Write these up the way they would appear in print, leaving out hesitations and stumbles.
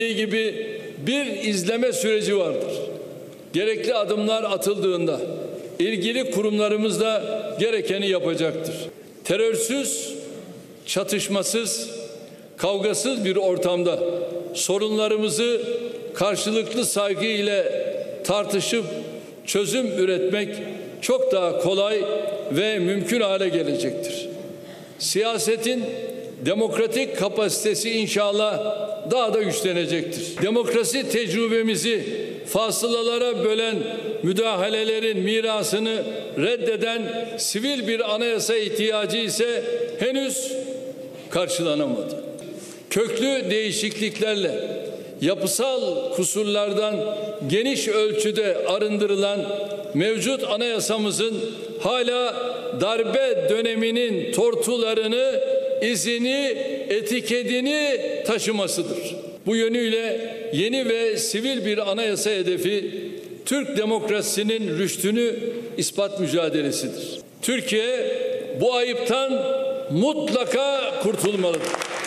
gibi bir izleme süreci vardır. Gerekli adımlar atıldığında ilgili kurumlarımız da gerekeni yapacaktır. Terörsüz, çatışmasız, kavgasız bir ortamda sorunlarımızı karşılıklı saygı ile tartışıp çözüm üretmek çok daha kolay ve mümkün hale gelecektir. Siyasetin demokratik kapasitesi inşallah daha da güçlenecektir. Demokrasi tecrübemizi fasılalara bölen müdahalelerin mirasını reddeden sivil bir anayasa ihtiyacı ise henüz karşılanamadı. Köklü değişikliklerle yapısal kusurlardan geniş ölçüde arındırılan mevcut anayasamızın hala darbe döneminin tortularını, izini, etiketini taşımasıdır. Bu yönüyle yeni ve sivil bir anayasa hedefi Türk demokrasisinin rüştünü ispat mücadelesidir. Türkiye bu ayıptan mutlaka kurtulmalıdır.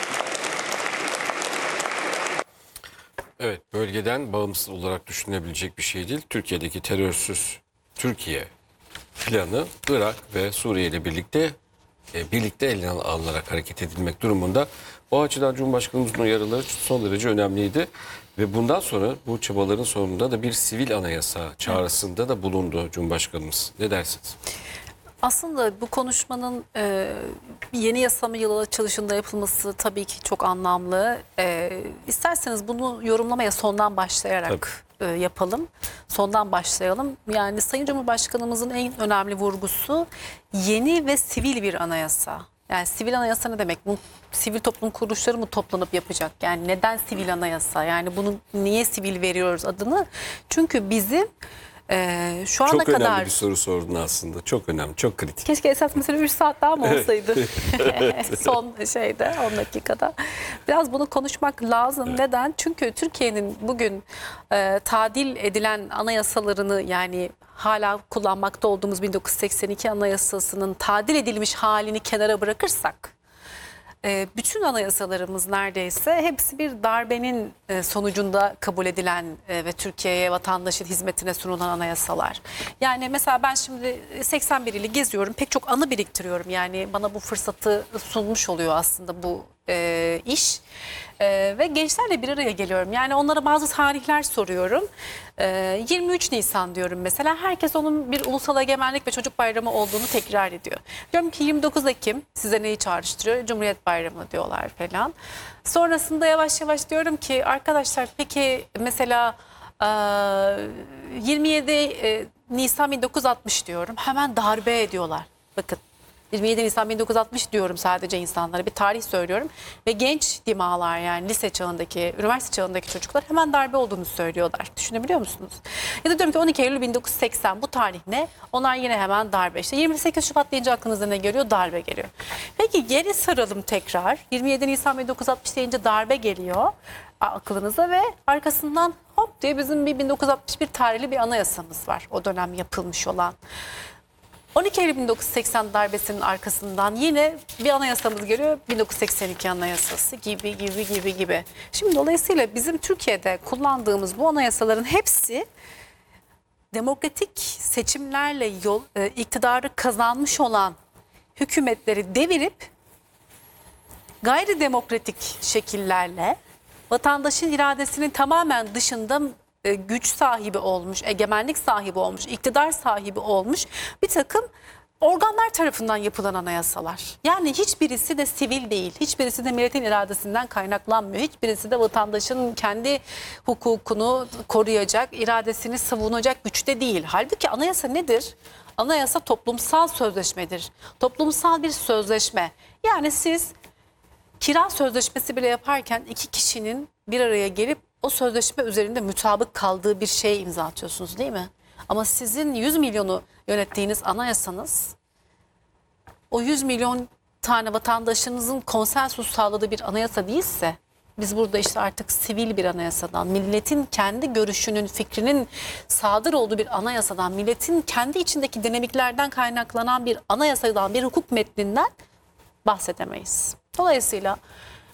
Evet, bölgeden bağımsız olarak düşünülebilecek bir şey değil. Türkiye'deki terörsüz Türkiye planı Irak ve Suriye ile birlikte eline alınarak hareket edilmek durumunda. O açıdan Cumhurbaşkanımızın uyarıları son derece önemliydi. Ve bundan sonra bu çabaların sonunda da bir sivil anayasa çağrısında da bulundu Cumhurbaşkanımız. Ne dersiniz? Aslında bu konuşmanın yeni yasama yılı açılışında yapılması tabii ki çok anlamlı. İsterseniz bunu yorumlamaya sondan başlayarak yapalım. Sondan başlayalım. Yani Sayın Cumhurbaşkanımızın en önemli vurgusu yeni ve sivil bir anayasa. Yani sivil anayasa ne demek? Bu sivil toplum kuruluşları mı toplanıp yapacak? Yani neden sivil anayasa? Yani bunu niye sivil veriyoruz adını? Çünkü bizim şu ana çok kadar... Çok önemli bir soru sordun aslında. Çok önemli, çok kritik. Keşke esas mesela 3 saat daha mı olsaydı? Son 10 dakikada. Biraz bunu konuşmak lazım. Evet. Neden? Çünkü Türkiye'nin bugün tadil edilen anayasalarını, yani hala kullanmakta olduğumuz 1982 Anayasası'nın tadil edilmiş halini kenara bırakırsak, bütün anayasalarımız neredeyse hepsi bir darbenin sonucunda kabul edilen ve Türkiye'ye, vatandaşın hizmetine sunulan anayasalar. Yani mesela ben şimdi 81 ili geziyorum, pek çok anı biriktiriyorum. Yani bana bu fırsatı sunmuş oluyor aslında bu iş. Ve gençlerle bir araya geliyorum. Yani onlara bazı tarihler soruyorum. 23 Nisan diyorum mesela. Herkes onun bir ulusal egemenlik ve çocuk bayramı olduğunu tekrar ediyor. Diyorum ki 29 Ekim size neyi çağrıştırıyor? Cumhuriyet Bayramı diyorlar falan. Sonrasında yavaş yavaş diyorum ki arkadaşlar peki mesela 27 Nisan 1960 diyorum. Hemen darbe ediyorlar. Bakın. 27 Nisan 1960 diyorum sadece insanlara, bir tarih söylüyorum ve genç dimağlar, yani lise çağındaki, üniversite çağındaki çocuklar hemen darbe olduğunu söylüyorlar. Düşünebiliyor musunuz? Ya da diyorum ki 12 Eylül 1980 bu tarih ne? Onlar yine hemen darbe. İşte 28 Şubat deyince aklınıza ne geliyor? Darbe geliyor. Peki geri saralım tekrar. 27 Nisan 1960 deyince darbe geliyor aklınıza ve arkasından hop diye bizim bir 1961 tarihli bir anayasamız var. O dönem yapılmış olan. 12 Eylül 1980 darbesinin arkasından yine bir anayasamız geliyor. 1982 Anayasası gibi. Şimdi dolayısıyla bizim Türkiye'de kullandığımız bu anayasaların hepsi demokratik seçimlerle iktidarı kazanmış olan hükümetleri devirip gayri demokratik şekillerle vatandaşın iradesinin tamamen dışında güç sahibi olmuş, egemenlik sahibi olmuş, iktidar sahibi olmuş bir takım organlar tarafından yapılan anayasalar. Yani hiçbirisi de sivil değil, hiçbirisi de milletin iradesinden kaynaklanmıyor. Hiçbirisi de vatandaşın kendi hukukunu koruyacak, iradesini savunacak güçte değil. Halbuki anayasa nedir? Anayasa toplumsal sözleşmedir. Toplumsal bir sözleşme. Yani siz kira sözleşmesi bile yaparken iki kişinin bir araya gelip o sözleşme üzerinde mutabık kaldığı bir şeye imza atıyorsunuz, değil mi? Ama sizin 100 milyonu yönettiğiniz anayasanız o 100 milyon tane vatandaşınızın konsensus sağladığı bir anayasa değilse, biz burada işte artık sivil bir anayasadan, milletin kendi görüşünün, fikrinin sadır olduğu bir anayasadan, milletin kendi içindeki dinamiklerden kaynaklanan bir anayasadan, bir hukuk metninden bahsedemeyiz. Dolayısıyla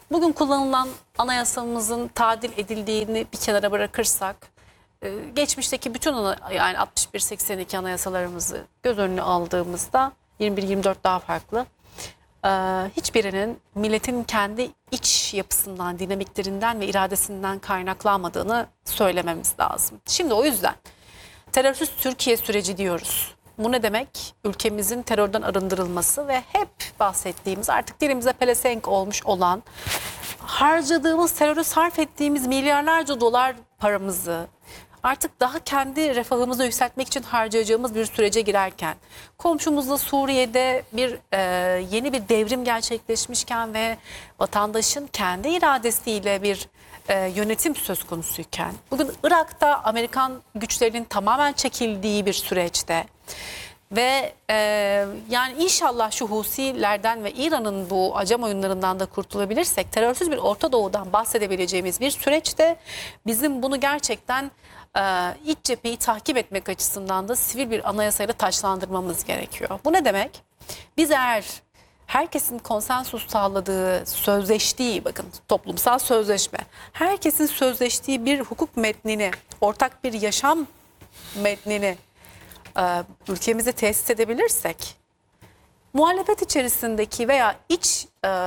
Bugün kullanılan anayasamızın tadil edildiğini bir kenara bırakırsak, geçmişteki bütün yani 61-82 anayasalarımızı göz önüne aldığımızda 21-24 daha farklı. Hiçbirinin milletin kendi iç yapısından, dinamiklerinden ve iradesinden kaynaklanmadığını söylememiz lazım. Şimdi o yüzden terörsüz Türkiye süreci diyoruz. Bu ne demek? Ülkemizin terörden arındırılması ve hep bahsettiğimiz, artık dilimize pelesenk olmuş olan, harcadığımız, teröre sarf ettiğimiz milyarlarca dolar paramızı artık daha kendi refahımızı yükseltmek için harcayacağımız bir sürece girerken, komşumuzda Suriye'de yeni bir devrim gerçekleşmişken ve vatandaşın kendi iradesiyle bir yönetim söz konusuyken, bugün Irak'ta Amerikan güçlerinin tamamen çekildiği bir süreçte ve yani inşallah şu Husilerden ve İran'ın bu acem oyunlarından da kurtulabilirsek, terörsüz bir Orta Doğu'dan bahsedebileceğimiz bir süreçte bizim bunu gerçekten iç cepheyi takip etmek açısından da sivil bir anayasayla taçlandırmamız gerekiyor. Bu ne demek? Biz eğer herkesin konsensus sağladığı, sözleştiği, bakın toplumsal sözleşme, herkesin sözleştiği bir hukuk metnini, ortak bir yaşam metnini ülkemize tesis edebilirsek, muhalefet içerisindeki veya iç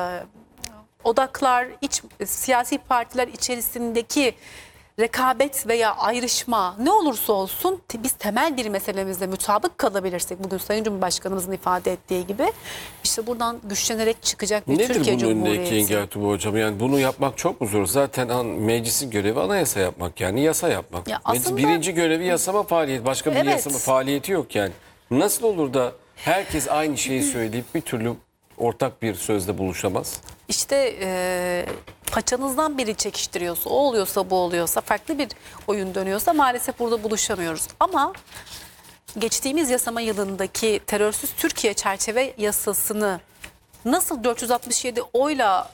odaklar, iç siyasi partiler içerisindeki rekabet veya ayrışma ne olursa olsun, biz temel bir meselemizle mutabık kalabilirsek, bugün Sayın Cumhurbaşkanımızın ifade ettiği gibi, işte buradan güçlenerek çıkacak bir Nedir Türkiye bunun önündeki Cumhuriyeti. engel Tuba Hocam? Yani bunu yapmak çok mu zor? Zaten meclisin görevi anayasa yapmak, yani yasa yapmak. Ya Meclis aslında- birinci görevi yasama faaliyeti. Başka bir Evet. yasama faaliyeti yok yani. Nasıl olur da herkes aynı şeyi söyleyip bir türlü ortak bir sözde buluşamaz? İşte paçanızdan biri çekiştiriyorsa, o oluyorsa bu oluyorsa, farklı bir oyun dönüyorsa maalesef burada buluşamıyoruz. Ama geçtiğimiz yasama yılındaki terörsüz Türkiye çerçeve yasasını nasıl 467 oyla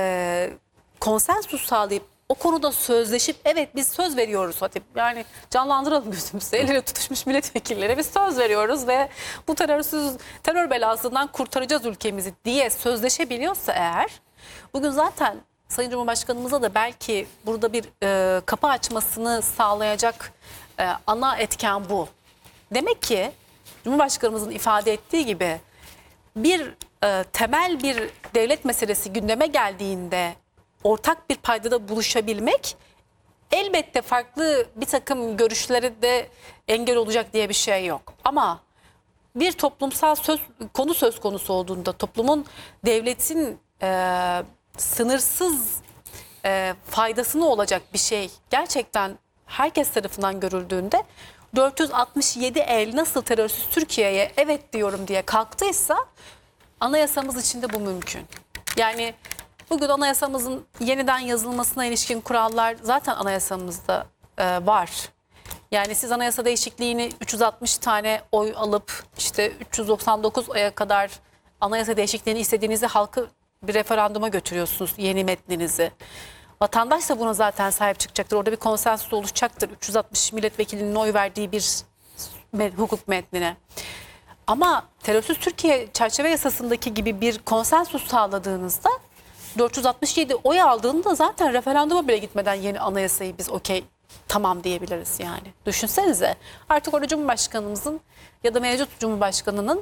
konsensus sağlayıp o konuda sözleşip, evet biz söz veriyoruz, hadi yani canlandıralım gözümüzü, el ele tutuşmuş milletvekilleri, biz söz veriyoruz ve bu terör belasından kurtaracağız ülkemizi diye sözleşebiliyorsa eğer, bugün zaten Sayın Cumhurbaşkanımıza da belki burada bir kapı açmasını sağlayacak ana etken bu. Demek ki Cumhurbaşkanımızın ifade ettiği gibi bir temel bir devlet meselesi gündeme geldiğinde ortak bir paydada buluşabilmek, elbette farklı bir takım görüşlere de engel olacak diye bir şey yok. Ama bir toplumsal konu söz konusu olduğunda, toplumun, devletin sınırsız faydasına olacak bir şey gerçekten herkes tarafından görüldüğünde, 467 el nasıl terörsüz Türkiye'ye evet diyorum diye kalktıysa, anayasamız için de bu mümkün. Yani bugün anayasamızın yeniden yazılmasına ilişkin kurallar zaten anayasamızda var. Yani siz anayasa değişikliğini 360 tane oy alıp işte 399 oya kadar anayasa değişikliğini istediğinizi halkı bir referanduma götürüyorsunuz, yeni metninizi. Vatandaş da buna zaten sahip çıkacaktır. Orada bir konsensus oluşacaktır. 360 milletvekilinin oy verdiği bir hukuk metnine. Ama terörsüz Türkiye çerçeve yasasındaki gibi bir konsensus sağladığınızda, 467 oy aldığında zaten referanduma bile gitmeden yeni anayasayı biz okey, tamam diyebiliriz yani. Düşünsenize, artık orada Cumhurbaşkanımızın ya da mevcut Cumhurbaşkanının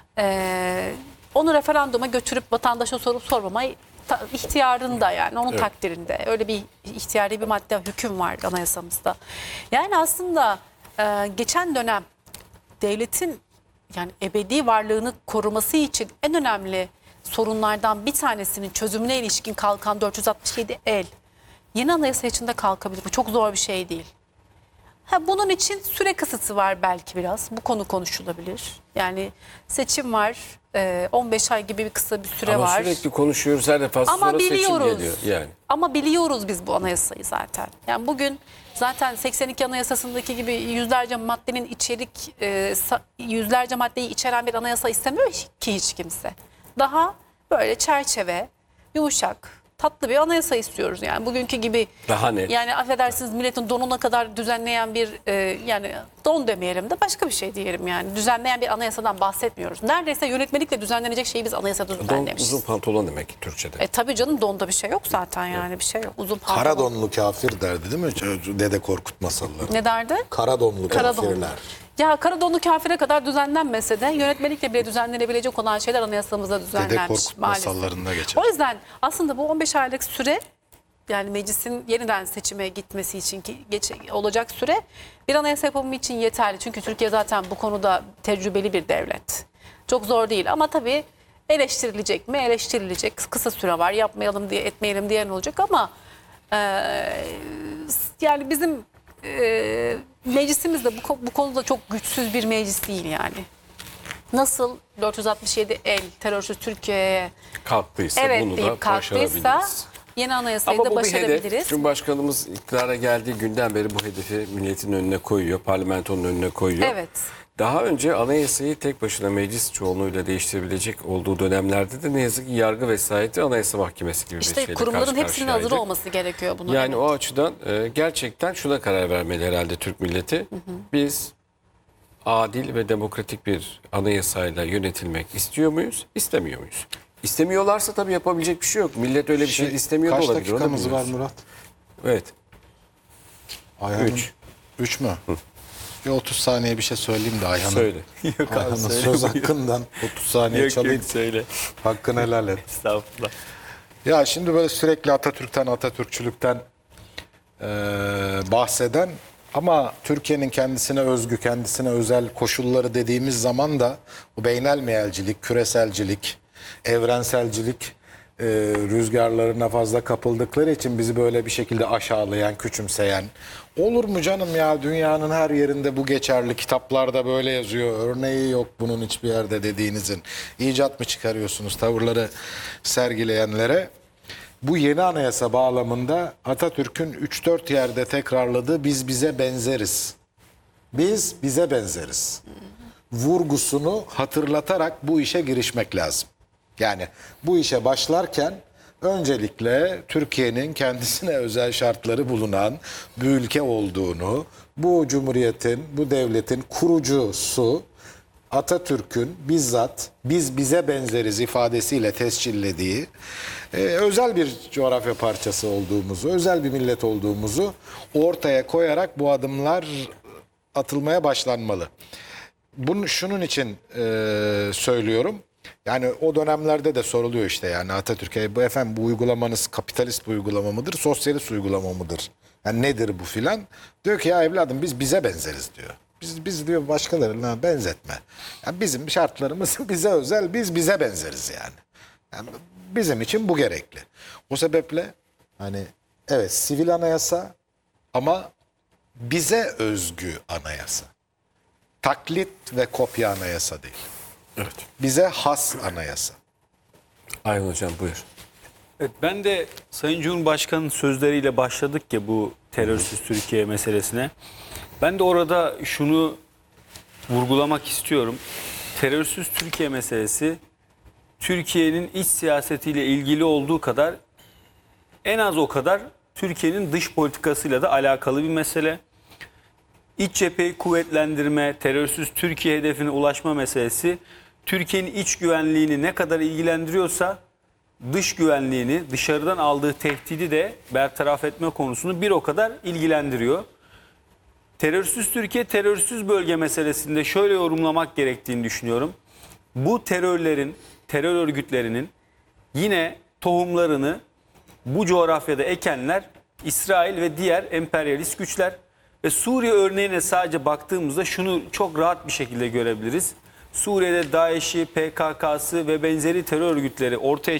onu referanduma götürüp vatandaşa sorup sormamayı ihtiyarında, yani onun takdirinde. Öyle bir ihtiyari bir madde, hüküm var anayasamızda. Yani aslında geçen dönem devletin yani ebedi varlığını koruması için en önemli sorunlardan bir tanesinin çözümüne ilişkin kalkan 467 el yeni anayasa içinde kalkabilir. Bu çok zor bir şey değil. Bunun için süre kısıtı var belki biraz. Bu konu konuşulabilir. Yani seçim var. 15 ay gibi bir kısa bir süre Ama var. sürekli konuşuyoruz, her defasında Ama sonra seçim biliyoruz. geliyor. Yani. Ama biliyoruz biz bu anayasayı zaten. Yani bugün zaten 82 Anayasası'ndaki gibi yüzlerce maddenin yüzlerce maddeyi içeren bir anayasa istemiyor ki hiç kimse. Daha böyle çerçeve, yumuşak, tatlı bir anayasa istiyoruz. Yani bugünkü gibi Daha net. yani affedersiniz milletin donuna kadar düzenleyen bir yani don demeyelim de başka bir şey diyelim yani. Düzenleyen bir anayasadan bahsetmiyoruz. Neredeyse yönetmelikle düzenlenecek şeyi biz anayasada Don düzenlemişiz. uzun pantolon demek Türkçe'de. Tabii canım donda bir şey yok zaten yani bir şey yok. Uzun pantolon. Kara donlu kafir derdi değil mi? Dede Korkut masalları. Ne derdi? Kara donlu Kara donlu. kafirler. Ya Karadonlu kafire kadar düzenlenmese de yönetmelikle bile düzenlenebilecek olan şeyler anayasamızda düzenlenmiş Dede Korkut maalesef. masallarında geçer. O yüzden aslında bu 15 aylık süre yani meclisin yeniden seçime gitmesi için olacak süre bir anayasa yapımı için yeterli. Çünkü Türkiye zaten bu konuda tecrübeli bir devlet. Çok zor değil ama tabii eleştirilecek mi? Eleştirilecek. Kısa süre var. Yapmayalım diye etmeyelim diyen olacak ama yani bizim meclisimiz de bu konuda çok güçsüz bir meclis değil yani. Nasıl 467 el terörsüz Türkiye'ye Kalktıysa evet bunu da deyip kalktıysa başarabiliriz. yeni anayasayı Ama da bu bir hedef. başarabiliriz. Cumhurbaşkanımız iktidara geldiği günden beri bu hedefi milletin önüne koyuyor, parlamentonun önüne koyuyor. Evet. Daha önce anayasayı tek başına meclis çoğunluğuyla değiştirebilecek olduğu dönemlerde de ne yazık ki yargı vesayeti Anayasa Mahkemesi gibi bir İşte şeyle kurumların karşı hepsinin hazır karşıyaydık. olması gerekiyor buna. Yani evet. o açıdan gerçekten şuna karar vermeli herhalde Türk milleti. Biz adil ve demokratik bir anayasayla yönetilmek istiyor muyuz, istemiyor muyuz? İstemiyorlarsa tabii yapabilecek bir şey yok. Millet öyle bir şey istemiyor da Kaç olabilir. onu da dakikamız var bilmiyoruz. Murat? Evet. Ayhan'ın, Üç. 3 mü? Bir 30 saniye bir şey söyleyeyim de Ayhan'ın. Söyle. Yok Ayhan'ın söz hakkından 30 saniye çalayım. söyle. Hakkını helal et. Estağfurullah. Ya şimdi böyle sürekli Atatürk'ten, Atatürkçülükten bahseden ama Türkiye'nin kendisine özgü, kendisine özel koşulları dediğimiz zaman da bu beynelmiyelcilik, küreselcilik, evrenselcilik rüzgarlarına fazla kapıldıkları için bizi böyle bir şekilde aşağılayan, küçümseyen. Olur mu canım ya, dünyanın her yerinde bu geçerli, kitaplarda böyle yazıyor, örneği yok bunun hiçbir yerde dediğinizin. İcat mı çıkarıyorsunuz tavırları sergileyenlere? Bu yeni anayasa bağlamında Atatürk'ün 3-4 yerde tekrarladığı biz bize benzeriz. Biz bize benzeriz. Vurgusunu hatırlatarak bu işe girişmek lazım. Yani bu işe başlarken öncelikle Türkiye'nin kendisine özel şartları bulunan bir ülke olduğunu, bu cumhuriyetin, bu devletin kurucusu Atatürk'ün bizzat biz bize benzeriz ifadesiyle tescillediği özel bir coğrafya parçası olduğumuzu, özel bir millet olduğumuzu ortaya koyarak bu adımlar atılmaya başlanmalı. Şunun için söylüyorum. Yani o dönemlerde de soruluyor işte yani Atatürk'e bu uygulamanız kapitalist bir uygulama mıdır, sosyalist uygulama mıdır? Yani nedir bu filan? Diyor ki ya evladım biz bize benzeriz diyor. Biz diyor başkalarına benzetme. Yani bizim şartlarımız bize özel, biz bize benzeriz yani. Yani bizim için bu gerekli. O sebeple hani evet sivil anayasa ama bize özgü anayasa. Taklit ve kopya anayasa değil. Evet. Bize has anayasa. Ayhan Hocam buyur. Evet, ben de Sayın Cumhurbaşkanı'nın sözleriyle başladık ya bu terörsüz Türkiye meselesine. Ben de orada şunu vurgulamak istiyorum. Terörsüz Türkiye meselesi Türkiye'nin iç siyasetiyle ilgili olduğu kadar en az o kadar Türkiye'nin dış politikasıyla da alakalı bir mesele. İç cepheyi kuvvetlendirme, terörsüz Türkiye hedefine ulaşma meselesi Türkiye'nin iç güvenliğini ne kadar ilgilendiriyorsa dış güvenliğini, dışarıdan aldığı tehdidi de bertaraf etme konusunu bir o kadar ilgilendiriyor. Terörsüz Türkiye, terörsüz bölge meselesinde şöyle yorumlamak gerektiğini düşünüyorum. Bu terörlerin, terör örgütlerinin yine tohumlarını bu coğrafyada ekenler İsrail ve diğer emperyalist güçler. Ve Suriye örneğine sadece baktığımızda şunu çok rahat bir şekilde görebiliriz. Suriye'de DAEŞ'i, PKK'sı ve benzeri terör örgütleri ortaya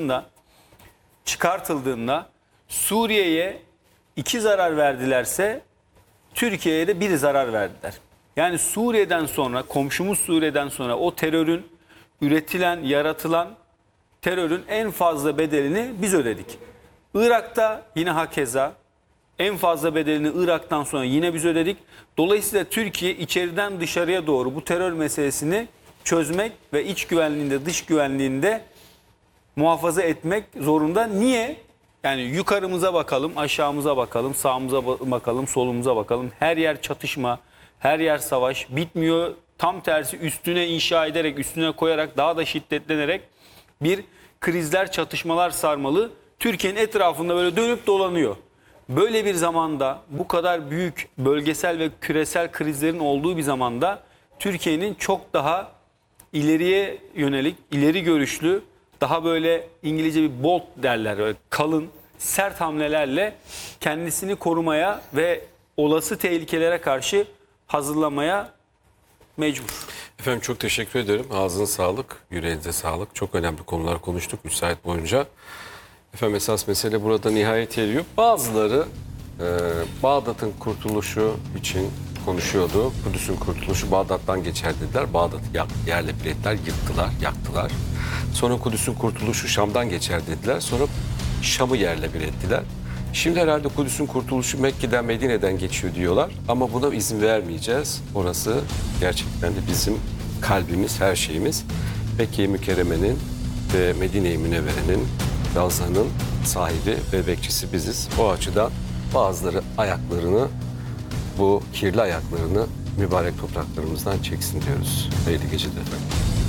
çıkartıldığında Suriye'ye 2 zarar verdilerse Türkiye'ye de 1 zarar verdiler. Yani Suriye'den sonra, komşumuz Suriye'den sonra o terörün üretilen, yaratılan terörün en fazla bedelini biz ödedik. Irak'ta yine hakeza en fazla bedelini Irak'tan sonra yine biz ödedik. Dolayısıyla Türkiye içeriden dışarıya doğru bu terör meselesini çözmek ve iç güvenliğinde, dış güvenliğinde muhafaza etmek zorunda. Niye? Yani yukarımıza bakalım, aşağımıza bakalım, sağımıza bakalım, solumuza bakalım. Her yer çatışma, her yer savaş. Bitmiyor. Tam tersi üstüne inşa ederek, üstüne koyarak, daha da şiddetlenerek bir krizler, çatışmalar sarmalı. Türkiye'nin etrafında böyle dönüp dolanıyor. Böyle bir zamanda, bu kadar büyük bölgesel ve küresel krizlerin olduğu bir zamanda Türkiye'nin çok daha ileriye yönelik, ileri görüşlü, daha böyle İngilizce bir bold derler, böyle kalın, sert hamlelerle kendisini korumaya ve olası tehlikelere karşı hazırlamaya mecbur. Efendim çok teşekkür ederim. Ağzına sağlık, yüreğinize sağlık. Çok önemli konular konuştuk 3 saat boyunca. Efendim esas mesele burada nihayet eriyor. Bazıları Bağdat'ın kurtuluşu için konuşuyordu. Kudüs'ün kurtuluşu Bağdat'tan geçer dediler. Bağdat'ı yerle bir ettiler, yıktılar, yaktılar. Sonra Kudüs'ün kurtuluşu Şam'dan geçer dediler. Sonra Şam'ı yerle bir ettiler. Şimdi herhalde Kudüs'ün kurtuluşu Mekke'den, Medine'den geçiyor diyorlar. Ama buna izin vermeyeceğiz. Orası gerçekten de bizim kalbimiz, her şeyimiz. Mekke-i Mükerreme'nin ve Medine-i Münevvere'nin, Ravza'nın sahibi ve bekçisi biziz. O açıdan bazıları ayaklarını, bu kirli ayaklarını mübarek topraklarımızdan çeksin diyoruz. Hayırlı geceler efendim.